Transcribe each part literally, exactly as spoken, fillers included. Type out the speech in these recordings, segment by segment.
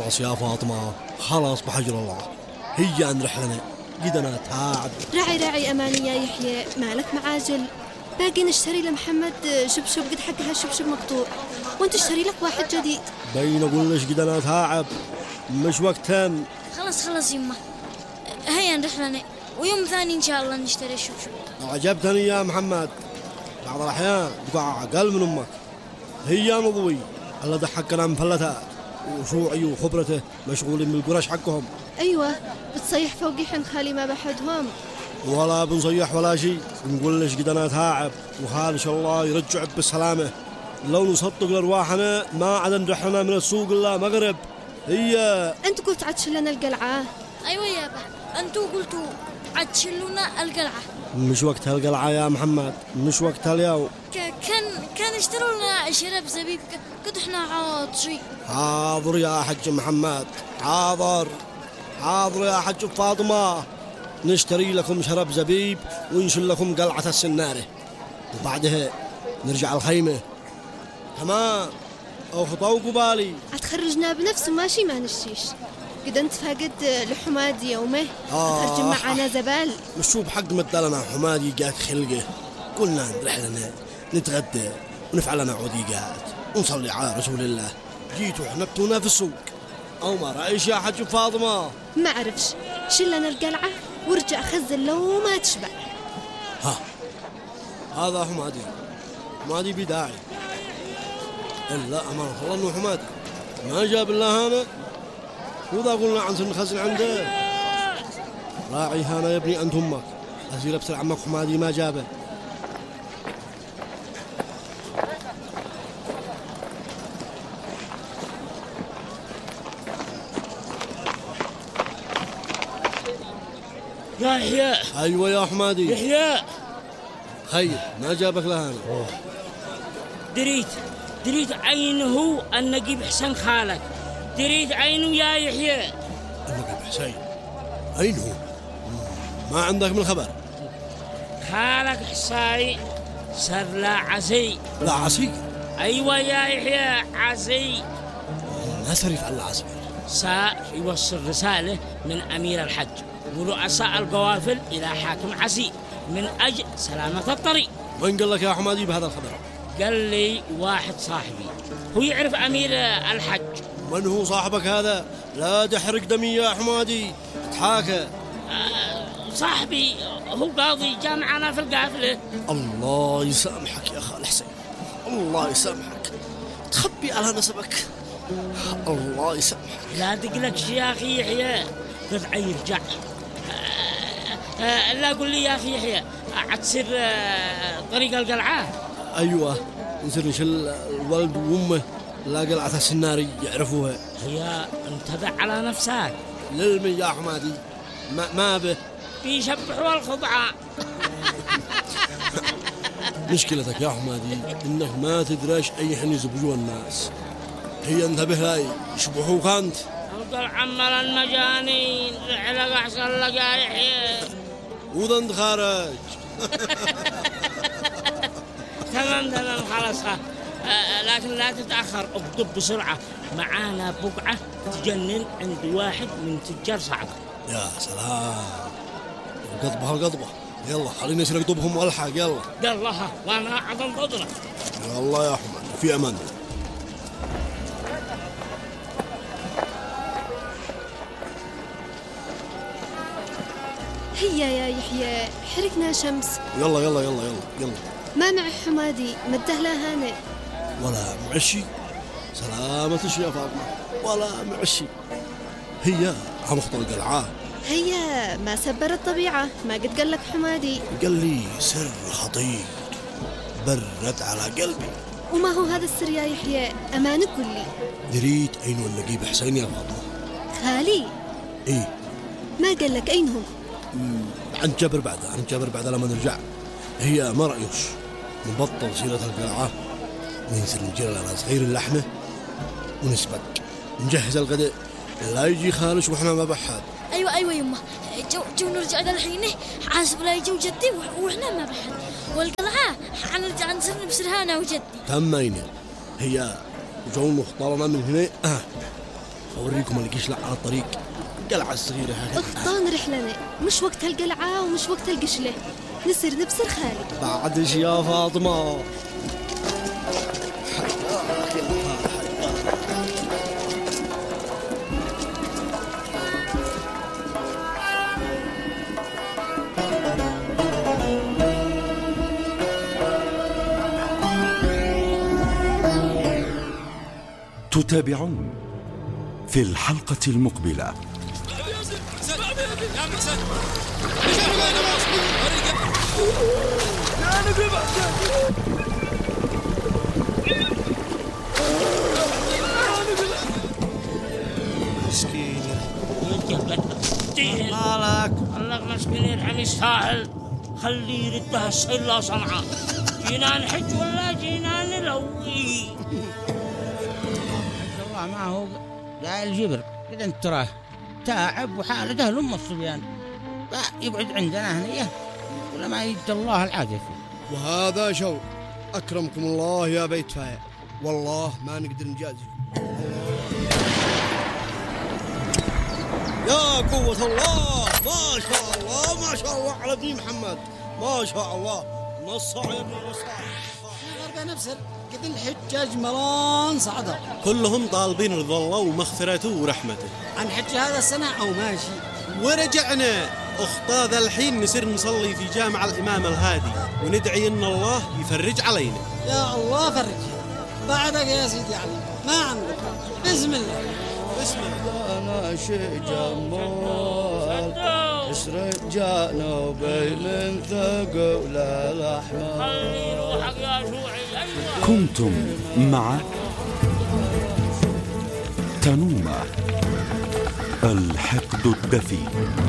خلاص يا فاطمة، خلاص بحجر الله. هيا نروح لنا، قد أنا تعب. راعي راعي أماني يا يحيى، مالك معاجل؟ باقي نشتري لمحمد شبشب قد حقها الشبشب مقطوع، وانت اشتري لك واحد جديد. بين أقول ليش قد أنا تعب، مش وقتها. خلاص خلاص يمه، هيا نروح لنا، ويوم ثاني إن شاء الله نشتري الشبشب. عجبتني يا محمد، بعض الأحيان تقع أقل من أمك. هيا نضوي، الله ده حقنا مفلتات، وشوعي وخبرته مشغولين من القرش حقهم. أيوة، بتصيح فوقي حين خالي ما بحدهم. ولا بنصيح ولا شيء، نقول ليش قد أنا تعب، وخال إن شاء الله يرجع بالسلامة. لو نصدق لأرواحنا ما عاد نرحنا من السوق إلا مغرب. هي أنت قلت عاد شلنا القلعة. أيوة يابا، أنتوا قلتوا عاد شلونا القلعة. مش وقتها القلعة يا محمد، مش وقتها اليوم. كان كان اشتروا لنا شراب زبيب قد احنا عاطشين. حاضر يا حج محمد، حاضر حاضر يا حج فاطمة، نشتري لكم شراب زبيب ونشل لكم قلعة السنارة، وبعدها نرجع الخيمة. تمام، أو خطوة قبالي. هتخرجنا بنفسه ماشي ما نشيش. قد انت فاقد لحمادي يومه، آه ترجم معنا زبال. مشو بحق مدلنا حمادي جاك خلقه، قلنا نروح لنا نتغدى ونفعل لنا عوديقات ونصلي على رسول الله. جيتوا حنبتونا في السوق، أو ما رأيش يا حج فاطمة؟ ما أعرفش، شلنا القلعة ورجع خزن لو ما تشبع. ها، هذا حمادي، حمادي بداعي. إلا أمان الله إنه حمادي ما جاب الله هنا، وذا قلنا عن سن خزن عنده. راعي هنا يا ابني أنت أمك، أزيل بسرعة عمك حمادي ما جابه. يا يحيى. أيوة يا حمادي. يحيى خير ما جابك لهنا؟ دريت دريت عينه النقيب حسن خالك، دريت عينه يا يحيى. النقيب حسين أين هو؟ ما عندك من خبر؟ خالك حصاري صار لا عزي. لا عسي؟ أيوة يا يحيى عزي. ما سريف على العزي. صار يوصل رسالة من أمير الحج ورؤساء القوافل إلى حاكم عسي من أجل سلامة الطريق. من قال لك يا حمادي بهذا الخبر؟ قال لي واحد صاحبي هو يعرف أمير الحج. من هو صاحبك هذا؟ لا تحرق دمي يا حمادي، تحاكى. أه صاحبي هو قاضي جاء معنا في القافلة. الله يسامحك يا خال حسين، الله يسامحك، تخبي على نسبك، الله يسامحك. لا تقلقش يا أخي يحيى، رفعي يرجع. أه أه لا قل لي يا أخي يحيى، عتصير أه طريق القلعة؟ أيوة، نصير نشل الولد وأمه لا قلعة السناري يعرفوها. هي انتبه على نفسك. للمي يا حمادي، ما, ما به بيشبحوا الخضعة. مشكلتك يا حمادي إنك ما تدريش أي حين يزبجوا الناس. هي انتبه لاي يشبحوك أنت. أفضل عمل المجانين رحلة أحسن لك يا يحيى. وذا انت خارج. تمام تمام خلاص. آه لكن لا تتأخر، اكتب بسرعة، معانا بقعة تجنن عند واحد من تجار صعب. يا سلام، القضبة القضبة، يلا خلينا نسير نقطبهم والحق. يلا يلا ها، وانا عظم قدرة. يلا يا حماد في امان. هيا يا يحيى، حركنا شمس. يلا يلا يلا يلا يلا. ما مع حمادي مده لا هانئ ولا معشي. سلامة يا فاطمة، ولا معشي. هي هنخطر القلعة. هيا ما سبر الطبيعة، ما قد قال لك حمادي. قال لي سر خطير برد على قلبي. وما هو هذا السر يا يحيى؟ أمانك قل لي. دريت أين هو النقيب حسين يا فاطمة؟ خالي؟ إيه. ما قال لك أين هم؟ عن جبر بعدها، عن جبر بعدها لما نرجع. هي ما رأيوش نبطل سيرة القلعة وننزل نجير لنا صغير اللحمة ونسبق نجهز الغداء، لا يجي خالش وإحنا ما بحد. أيوة أيوة يمه، جو, جو نرجع ذا الحين حاسب لا يجو جدي وإحنا ما بحد، والقلعة حنرجع نصير نبصر هانا وجدي. تمينا. هي جو نختارنا من هنا. آه. أوريكم اللي قشلع على الطريق، القلعة الصغيرة هكذا. اخطان رحلنا، مش وقت القلعة ومش وقت القشلة، نصير نبصر خالي. بعدش يا فاطمة. تتابعون في الحلقة المقبلة. مسكين مالك؟ الله مسكين يرحم يستاهل، خليه يردها السيل صنعاء. جينا نحج ولا جينا نلوي؟ الله ما هو قايل الجبر كذا، انت تراه تعب وحالته لهم الصبيان، يقعد عندنا هنيه ولا ما يد الله العافيه فيه. وهذا شو أكرمكم الله يا بيت فايع، والله ما نقدر نجازي. يا قوة الله، ما شاء الله ما شاء الله على دين محمد، ما شاء الله. نصاع يا ابني نصاع. غرقة نفسر قد الحجاج ملان صعدة، كلهم طالبين رضا الله ومغفرته ورحمته. عن حج هذا السنة أو ماشي ورجعنا أخطاذ الحين نسير نصلي في جامع الإمام الهادي وندعي إن الله يفرج علينا. يا الله فرج بعدك يا سيدي علي، ما عندك. بسم الله بسم الله. أنا شيء جمال اسرق جانا بين ثقل الأحمر. خلي روحك يا شوعي. كنتم مع تنومة الحقد الدفي،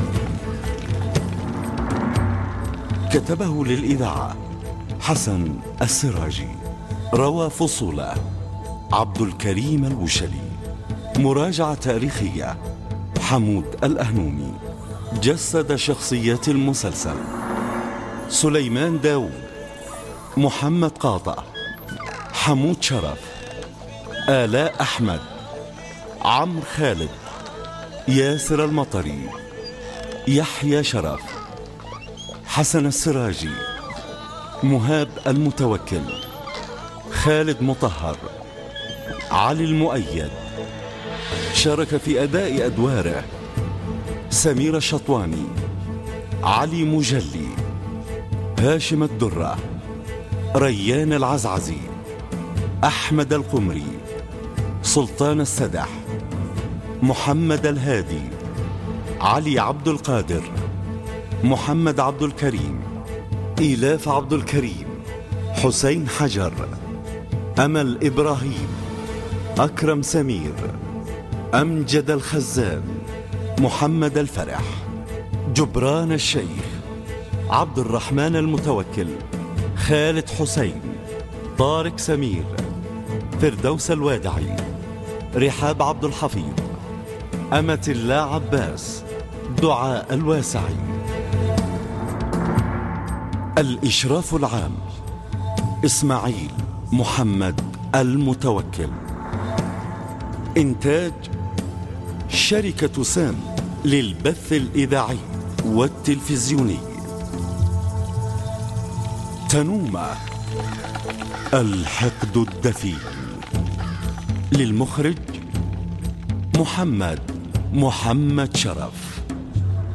كتبه للإذاعة حسن السراجي، روى فصوله عبد الكريم الوشلي، مراجعة تاريخية حمود الأهنومي، جسد شخصيات المسلسل سليمان داود، محمد قاطع، حمود شرف، آلاء أحمد، عمرو خالد، ياسر المطري، يحيى شرف، حسن السراجي، مهاب المتوكل، خالد مطهر، علي المؤيد. شارك في أداء أدواره سمير الشطواني، علي مجلي، هاشم الدرة، ريان العزعزي، أحمد القمري، سلطان السدح، محمد الهادي، علي عبد القادر، محمد عبد الكريم، إيلاف عبد الكريم، حسين حجر، أمل إبراهيم، أكرم سمير، أمجد الخزان، محمد الفرح، جبران الشيخ، عبد الرحمن المتوكل، خالد حسين، طارق سمير، فردوس الوادعي، رحاب عبد الحفيظ، أمة الله عباس، دعاء الواسعي. الإشراف العام إسماعيل محمد المتوكل. إنتاج شركة سام للبث الإذاعي والتلفزيوني. تنومة الحقد الدفي. للمخرج محمد محمد شرف.